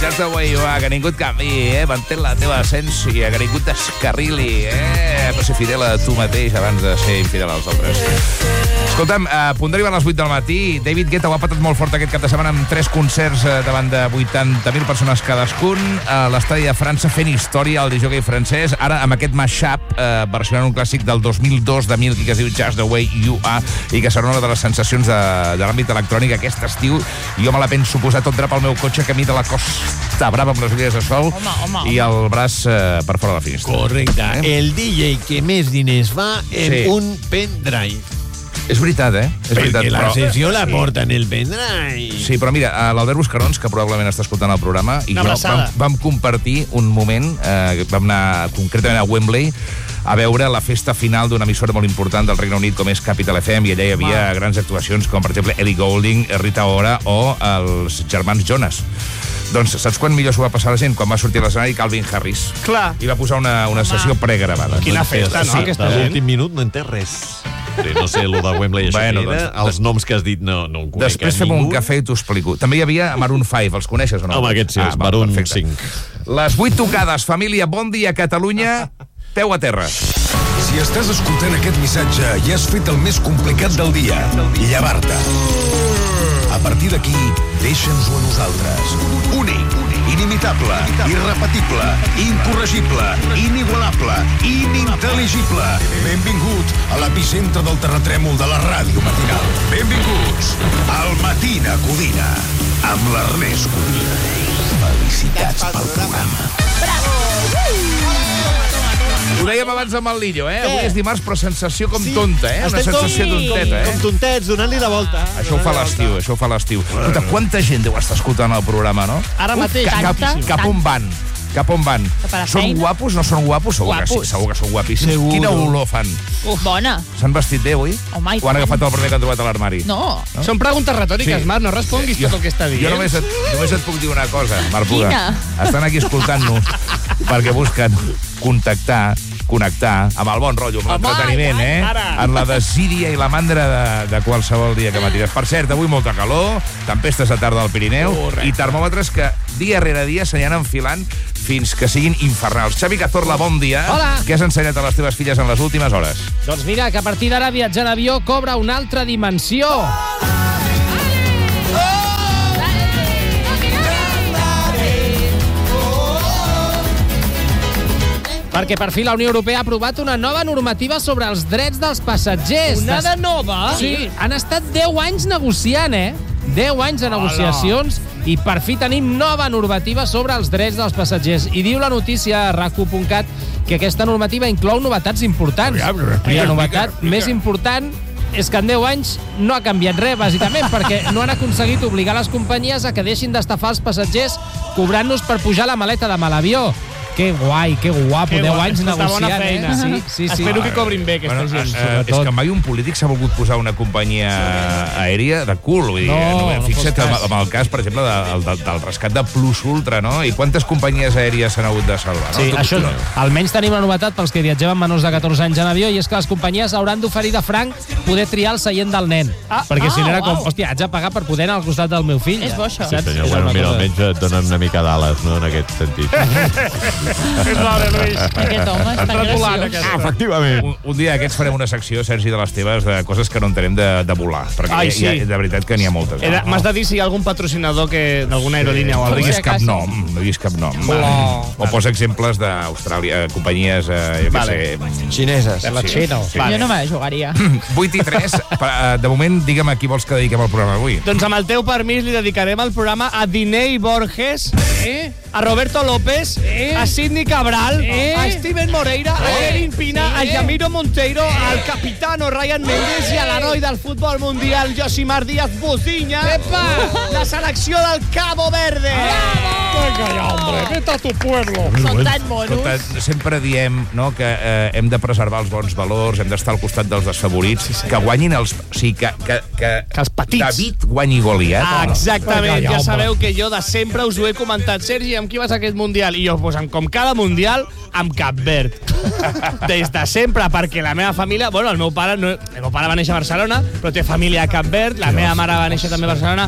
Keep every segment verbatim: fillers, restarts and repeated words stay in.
Just the way you are, que ningú et canvi, eh? Mantén la teva essència, que ningú t'escarrili, eh? No ser fidel a tu mateix abans de ser infidel als altres. Escolta'm, a punt d'arribar a les vuit del matí, David Guetta ho ha patat molt fort aquest cap de setmana amb tres concerts davant de vuitanta mil persones cadascun, a l'estadi de França fent història al disjockey francès, ara amb aquest mashup eh, versionant un clàssic del dos mil dos de Milky que es diu Just the way you are i que serà una de les sensacions de, de l'àmbit electrònic aquest estiu. Jo me la penso posar tot drap al meu cotxe camí de la Costa Brava amb les ulleres de sol home, home, i el braç eh, per fora de la finestra. Correcte. Eh? El D J que més diners fa en Sí. un pendrive. És veritat, eh? És veritat, Perquè la però- sessió la porta en el pendrive. Sí, però mira, l'Albert Buscarons, que probablement està escoltant el programa, i Una jo abraçada. vam, vam compartir un moment, eh, vam anar concretament a Wembley, a veure la festa final d'una emissora molt important del Regne Unit com és Capital F M, i allà hi havia Wow. grans actuacions com, per exemple, Ellie Goulding, Rita Ora o els germans Jonas. Doncs saps quan millor s'ho va passar la gent? Quan va sortir a l'escenari Calvin Harris. Clar. I va posar una, una sessió pregravada. Quina festa, no, Sí, aquesta a gent? l'últim minut no entès res. Sí, no sé, lo de Wembley, això Bueno, bueno, era, doncs- els noms que has dit no, no ho conec Després a fem un ningú. cafè i t'ho explico. També hi havia Maroon cinc, els coneixes o no? Home, aquests sí, els val, Maroon perfecte. cinc. Les vuit tocades, família, bon dia, Catalunya, peu a terra. Si estàs escoltant aquest missatge i has fet el més complicat del dia, llevar-te. A partir d'aquí, deixa'ns-ho a nosaltres. Únic, inimitable, irrepetible, incorregible, inigualable, inintel·ligible. Benvingut a l'epicentre del terratrèmol de la ràdio matinal. Benvinguts al Matina Codina, amb l'Ernest Codina. Felicitats pel programa. Ho dèiem abans amb el Lillo, eh? Avui és dimarts, però sensació com tonta, eh? Una Estem sensació com, tonteta, com eh? tontets, donant-li la volta. Això ho fa l'estiu, això ho fa l'estiu. Escolta, quanta gent deu estar escoltant el programa, no? Ara mateix. Cap, cap, Tanta, cap on van? Cap on van? Cap a la Són feina? guapos? No són guapos? Segur que sí, Guapos. segur que són guapíssims. Seguro. Quina olor fan? Uf, bona. S'han vestit bé avui? Home, i O han tant. agafat el primer que han trobat a l'armari? No. No? Són preguntes retòriques, Sí. Marc, no responguis tot el que està dient. Jo només et, només et puc dir una cosa, Marc Puga. Quina? Estan aquí escoltant-nos perquè busquen contactar, connectar amb el bon rotllo, amb Home, l'entreteniment, ai, eh? ara. En la desídia i la mandra de, de qualsevol dia que matines. Per cert, avui molta calor, tempestes de tarda al Pirineu Correcte. i termòmetres que dia rere dia s'aniran enfilant fins que siguin infernals. Xavi Cazorla, bon dia. Hola. Què has ensenyat a les teves filles en les últimes hores? Doncs mira, que a partir d'ara viatjar en avió cobra una altra dimensió. Perquè per fi la Unió Europea ha aprovat una nova normativa sobre els drets dels passatgers. Una de nova? Sí, han estat deu anys negociant, eh? deu anys de negociacions i per fi tenim nova normativa sobre els drets dels passatgers. I diu la notícia a rac u punt cat que aquesta normativa inclou novetats importants. I la novetat més important és que en deu anys no ha canviat res, bàsicament, perquè no han aconseguit obligar les companyies a que deixin d'estafar els passatgers cobrant-nos per pujar la maleta de mal avió. Que guai, que guapo, Que deu guai, anys està bona negociant, feina. eh? Sí, sí, sí. Espero que cobrin bé aquesta Bueno, gent. eh, sobretot. és que mai un polític s'ha volgut posar una companyia aèria de cul. Vull dir, No, eh, no fixa't fos amb, cas. amb el cas, per exemple, de, del, del rescat de Plus Ultra, no? I quantes companyies aèries s'han hagut de salvar? Sí, no? això, almenys tenim la novetat pels que viatgem amb menors de catorze anys en avió, i és que les companyies hauran d'oferir de franc poder triar el seient del nen. Ah, perquè si no ah, era com, uau. hòstia, haig de pagar per poder anar al costat del meu fill. És bo, això. Saps? Senyor, És bueno, una mira, cosa- almenys et donen una mica d'ales, no?, en aquest sentit. És l'hora, Lluís. Aquest home és tan Volant, graciós. aquest. Efectivament. Un, un dia d'aquests farem una secció, Sergi, de les teves, de coses que no entenem de, de volar. Perquè Ai, hi ha, sí. de veritat que n'hi ha moltes. He de- M'has de dir si hi ha algun patrocinador que d'alguna aerolínia o No alguna diguis cosa. cap Si nom, no diguis cap nom. Hola. O posa exemples d'Austràlia, eh, companyies, eh, jo què Vale. sé... Xineses. De la Xina. Sí. Vale. Jo no me la jugaria. vuit i tres, eh, de moment, digue'm a qui vols que dediquem el programa avui. Doncs amb el teu permís li dedicarem el programa a Diney Borges, Eh? a Roberto López, Eh? a Sidney Cabral, Eh? a Steven Moreira, a Kevin Pina, a Yamiro Monteiro, al capitano Ryan Mendes i a l'heroi del futbol mundial, Josimar Díaz Buziña, la selecció del Cabo Verde. Venga ya, hombre, vete a tu pueblo. Són tan monos. Escolta, sempre diem, no, que eh, hem de preservar els bons valors, hem d'estar al costat dels desfavorits, sí, sí. que guanyin els... O sigui, que, que, que, Que els petits. David guanyi Goliat. Ah, exactament, Vinga, ja home. sabeu que jo de sempre us ho he comentat. Sergi, amb qui vas a aquest Mundial? I jo, pues, amb, com cada Mundial, amb Cap Verd. Des de sempre, perquè la meva família... Bueno, el meu pare, no, el meu pare va néixer a Barcelona, però té família a Cap Verd, la meva mare va néixer també a Barcelona,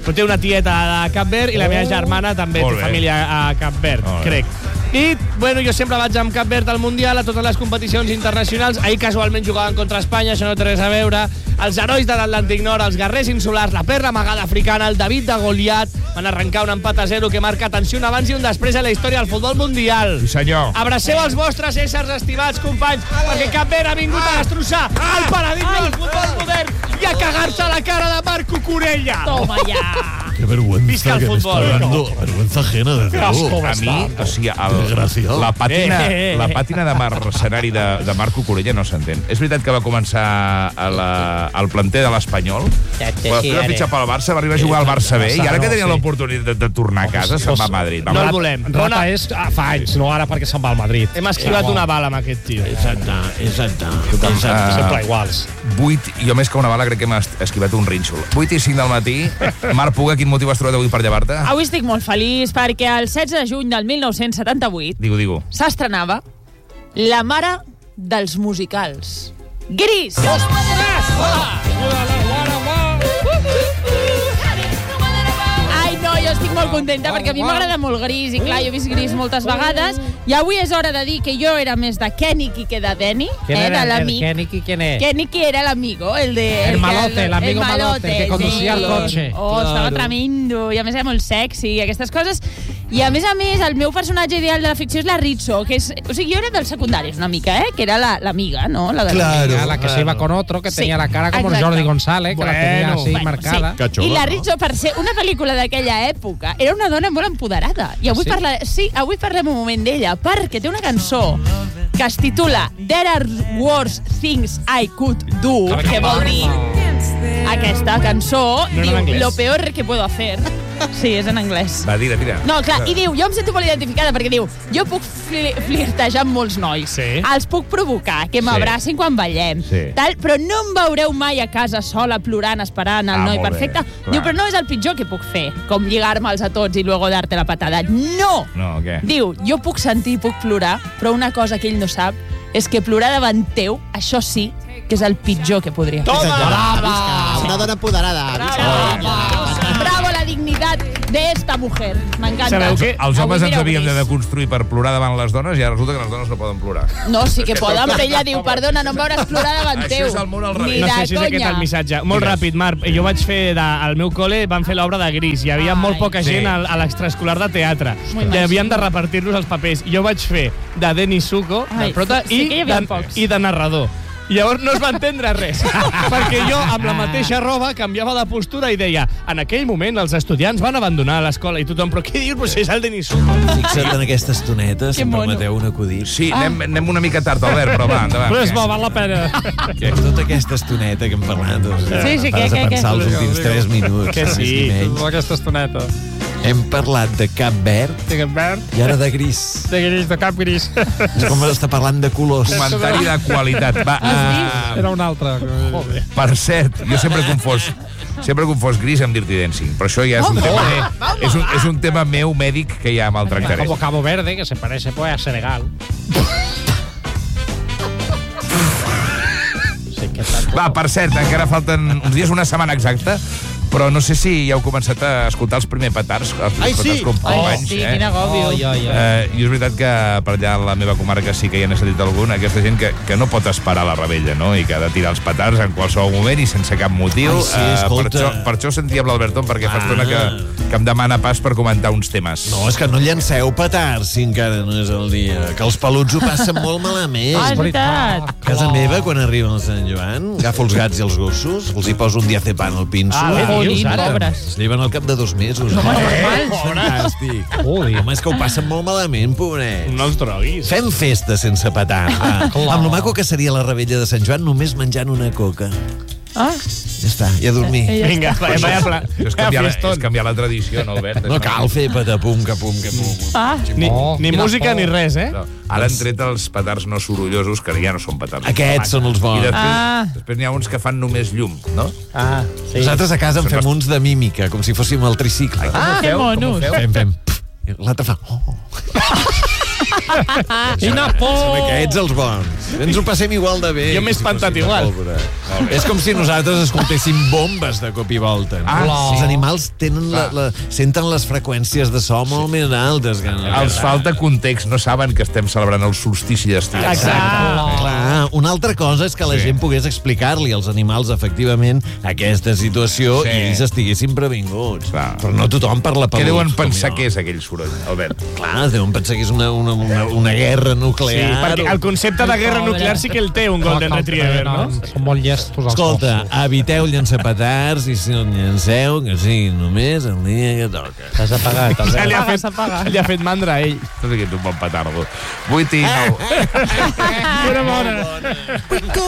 però té una tieta de Cap Verd i la meva germana també té família a Cap Verd, crec. I, bueno, jo sempre vaig amb Cap Verd al Mundial, a totes les competicions internacionals. Ahir casualment jugaven contra Espanya, això no té res a veure. Els herois de l'Atlàntic Nord, els guerrers insulars, la perla amagada africana, el David de Goliat, van arrencar un empat a zero que marca, atenció, un abans i un després a la història del futbol mundial. Sí, senyor. Abraceu els vostres éssers estimats, companys, perquè Cap Verd ha vingut a destrossar el paradigma del futbol modern i a cagar-se a la cara de Marc Cucurella. Toma ja. Qué vergüenza. Visca el que futbol. me está dando. Vergüenza ajena, desde luego. A mi, o sigui, el, la, pàtina, la pàtina de mercenari de, de Marc Cucurella no s'entén. És veritat que va començar a la, al planter de l'Espanyol, va fitxar pel Barça, va arribar a jugar al Barça B, i ara que tenia l'oportunitat de, de tornar a casa, se'n va a Madrid. No el volem. Rata és fa anys, no ara perquè se'n va al Madrid. Hem esquivat una bala amb aquest tio. Exacte, exacte. Sempre iguals. vuit, jo més que una bala crec que hem esquivat un rínxol. vuit i cinc del matí. Marc Puga, quin motiu has trobat avui per llevar-te? Avui estic molt feliç perquè el setze de juny del mil nou-cents setanta-vuit Digo, digo. s'estrenava La mare dels musicals. Gris! Ostres! Ai, no, jo estic molt contenta perquè a mi m'agrada molt Gris i clar, jo he vist Gris moltes vegades i avui és hora de dir que jo era més de Kenny que de Denny, ¿Quién eh, era de el l'amic. Kenny? ¿Quién es? Kenny era el amigo, el de... El que- malote, el amigo malote, el que conducía el claro. coche. Oh, Claro. estava tremendo, i a més era molt sexy, i aquestes coses. I a més a més, el meu personatge ideal de la ficció és la Rizzo, que és... O sigui, jo era dels secundaris una mica, eh? Que era la- l'amiga, no? La de Claro, la que se iba con otro, que Sí, tenía la cara como exacte. Jordi González, que la tenía así Bueno, marcada. sí. I la Rizzo, per ser una pel·lícula d'aquella època, era una dona molt empoderada. I avui, Sí? parla... sí, avui parlem un moment d'ella, perquè té una cançó que es titula There are worse things I could do, que vol dir... Aquesta cançó No era en diu anglès. Lo peor que puedo hacer. Sí, és en anglès. Va, tira, tira. No, clar, i diu, jo em sento molt identificada perquè diu, jo puc fli flirtejar amb molts nois, Sí. els puc provocar, que m'abracin quan ballem, Sí. tal, però no em veureu mai a casa sola plorant, esperant el Ah, noi molt bé, perfecte. clar. Diu, però no és el pitjor que puc fer, com lligar-me'ls a tots i luego darte la patada. No! No, què? Diu, jo puc sentir i puc plorar, però una cosa que ell no sap és que plorar davant teu, això sí, que és el pitjor que podria fer. Toma! Una dona empoderada. Bravo la dignitat d'esta mujer. M'encanta. Sabeu què? Els homes Avui ens mireu havíem de Gris. deconstruir per plorar davant les dones i ara resulta que les dones no poden plorar. No, sí que poden, però ella diu, perdona, no em veuràs plorar davant Això teu. és el món al revés. Ni No de sé si és aquest conya. el missatge. Molt Digues. ràpid, Marc. Jo vaig fer, de, al meu col·le, van fer l'obra de Gris. Hi havia Ai. molt poca Sí. gent al, a l'extraescolar de teatre. M'ho I imagino. havien de repartir-los els papers. Jo vaig fer de Denny Zuko, Ai, del prota, sí que hi i, havia de, pocs. i de narrador. I llavors no es va entendre res, perquè jo, amb la mateixa roba, canviava de postura i deia en aquell moment els estudiants van abandonar l'escola i tothom, però què dius? Però si és el Denis Zuko. Fixa't en aquesta estoneta, si em mono. permeteu un acudit. Sí, Ah. anem, anem una mica tard, Albert, però va, endavant. Però és bo, val la pena. Per tota aquesta estoneta que hem parlat, doncs, Sí, sí, vas què, a què, pensar què? els últims tres minuts. Que més sí. ni menys. Aquesta estoneta. Hem parlat de Cap Verd De verd, i ara de gris. de gris, de cap gris. És com està parlant de colors. Comentari de qualitat. Va, uh, Era un altre. Joder. per cert, jo sempre he confós sempre he confós Gris amb Dirty Dancing, però això ja és un, tema, és un, és un tema meu mèdic que ja me'l tractaré. Como Cabo Verde, que se parece pues a Senegal. Sí, que tal. Va, per cert, encara falten uns dies, una setmana exacta, però no sé si ja heu començat a escoltar els primers petards, els Ai, petards sí. companys, Ai, sí, eh? quin agòbio. Ai, ai, ai. Eh, I és veritat que per allà a la meva comarca sí que ja n'he sentit algun, aquesta gent que, que no pot esperar la rebella, no? I que ha de tirar els petards en qualsevol moment i sense cap motiu. Ai, sí, Eh, per, escolta. això, per això sentia amb l'Alberton, perquè fa Ah. estona que, que em demana pas per comentar uns temes. No, és que no llanceu petards si encara no és el dia. Que els peluts ho passen molt malament. Ah, és veritat. A casa meva, quan arriba el Sant Joan, agafo els gats i els gossos, els hi poso un diazepam al pinso. Ah, bé, i dius, ara? pobres. es lleven al cap de dos mesos. No, normal. Fantàstic. Joder. Home, és que ho passen molt malament, pobrets. No els droguis. Fem festa sense petards. va. Amb lo maco que seria la rebella de Sant Joan només menjant una coca. Ah, Ja està, i a dormir. Eh, ja Vinga, està. vaya, vaya, pla. Això és canviar, la, és canviar la tradició, no, Albert? No cal fer patapum, capum, capum. Ah, Ni, Oh, ni quina música por. ni res, eh? No, ara han tret els petards no sorollosos, que ja no són petards. Aquests són els I bons. després, Ah. després n'hi ha uns que fan només llum, no? Ah, sí. Nosaltres a casa en fem uns de mímica, com si fóssim el tricicle. ah, que monos. Fem, fem. I l'altre fa... Oh. Quina por! Són aquests els bons. Ens ho passem igual de bé. Jo m'he espantat igual. És com si nosaltres escoltéssim bombes de cop i volta. Ah, sí. Els animals tenen la, la, senten les freqüències de so molt més altes. Que Els falta context, no saben que estem celebrant el solstici d'estiu. Exacte. Clar, una altra cosa és que la Sí. gent pogués explicar-li als animals, efectivament, aquesta situació Sí. i ells estiguessin previnguts. Clar. Però no tothom parla Què pelut. deuen com pensar jo. que és aquell soroll, Albert? Clar, deuen pensar que és una, una, una, una guerra Sí, nuclear. perquè el concepte de guerra nuclear sí que el té un Golden Retriever, no? Són molt llestos els Escolta, gossos. eviteu llançar petards i si el llanceu, que sigui només el dia que toca. T'has apagat, Ja li Albert. ha fet, li ha fet mandra a ell. No sé què és un bon petardo. vuit i nou. Una bona.